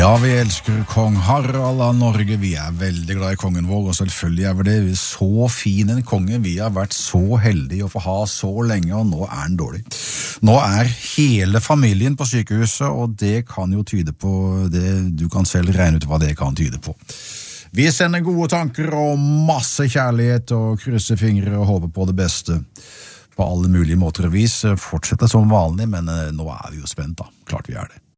Ja, vi elsker kong Harald av Norge, vi veldig glad i kongen vår, og selvfølgelig vi det. Vi så fin en konge, vi har vært så heldige å få ha så lenge, og nå han dårlig. Nå hele familien på sykehuset, og det kan jo tyde på det, du kan selv regne ut hva det kan tyde på. Vi sender gode tanker og masse kjærlighet, og krysser fingre og håper på det beste. På alle mulige måter og vis, fortsetter som vanlig, men nå vi jo spent da, klart vi det.